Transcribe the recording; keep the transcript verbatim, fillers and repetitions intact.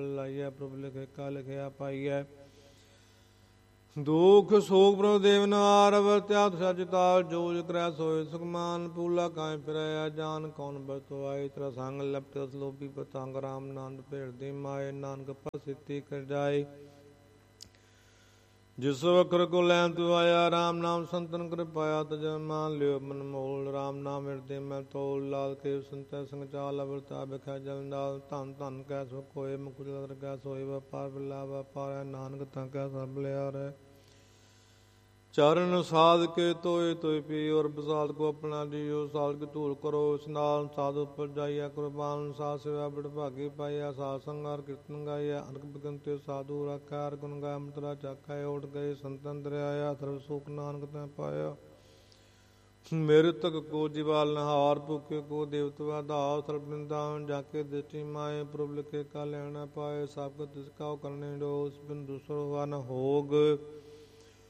ਲਾਈਐ ਪ੍ਰਭ ਲਿਖੇ ਕਾ ਲਿਖਿਆ ਪਾਈਐ। ਦੁਖ ਸੋਗ ਪ੍ਰਭ ਦੇਵ ਨਾਰ ਵਰਤਿਆ ਸਚਿਤਾਲ ਜੋਜ ਕਰੈ ਸੋਇ ਸੁਖਮਾਨ ਪੂਲਾ ਕਾਇ ਫਿਰੈ ਜਾਨ ਕੌਣ ਬਰਤੋ ਆਏ ਤੇਰਾ ਸੰਗ ਲਪਟਿ ਸਲੋਭੀ ਪਤੰਗ ਰਾਮ ਨੰਦ ਭੇੜ ਦੀ ਮਾਏ ਨਾਨਕ ਪਸਿੱਤੀ ਕਰ ਜਾਏ। ਜਿਸ ਵਖਰ ਕੋ ਲੈਣ ਤੂੰ ਆਇਆ ਰਾਮ ਨਾਮ ਸੰਤਨ ਕਿਰਪਾਇਆ ਤਜਨ ਮਾਨ ਲਿਓ ਮਨ ਮੋਲ ਰਾਮ ਨਾਮ ਹਿਰਦੇ ਮੈਂ ਤੋਲ ਲਾਲ ਕੇ ਸੰਤੈ ਸੰਗ ਚਾਲ ਅਵਰਤਾ ਬਿਖੈ ਜਲ ਨਾਲ ਧਨ ਧਨ ਕੈ ਸੋ ਕੋਏ ਮੁਕੁਦ ਲਗਰ ਕੈ ਸੋਏ ਵਪਾਰ ਬਿਲਾ ਵਪਾਰੈ ਨਾਨਕ ਤਾਂ ਕੈ ਸਭ ਲਿਆਰੈ। ਚਰਨ ਸਾਧ ਕੇ ਤੋਏ ਤੋਏ ਪੀ ਔਰ ਬਸਾਦ ਕੋ ਆਪਣਾ ਜੀਓ ਸਾਲ ਕੀ ਧੂਲ ਕਰੋ ਇਸਨਾਨ ਸਾਧ ਉੱਪਰ ਜਾਈਆ ਕੁਰਬਾਨ ਸਾਧ ਸੇਵਾ ਬੜ ਭਾਗੀ ਪਾਈਆ ਸਾਧ ਸੰਗਾਰ ਕੀਰਤਨ ਗਾਇਆ ਅਨਕ ਬਿਗੰਤੇ ਸਾਧੂ ਰਾਕਾਰ ਗੁਣ ਗਾਇ ਅੰਤਰਾ ਚਾਖਾਏ ਓਟ ਗਏ ਸੰਤਨ ਦਰਿਆਇਆ ਸਰਬ ਸੁਖ ਨਾਨਕ ਤੈ ਪਾਇਆ। ਮੇਰੇ ਤਕ ਕੋ ਜੀਵਾਲ ਨਹਾਰ ਭੁਕੇ ਕੋ ਦੇਵਤ ਆਧਾਰ ਸਰਬ ਨਿੰਦਾਨ ਜਾ ਕੇ ਦ੍ਰਿਸ਼ਟੀ ਮਾਏ ਪ੍ਰਭ ਲਿਖੇ ਕਾ ਲੈਣਾ ਪਾਏ ਸਭ ਤਿਸ ਕਾ ਕਰਨੇ ਡੋਸ ਬਿਨ ਦੂਸਰੋ ਵਾ ਨ ਹੋਗ।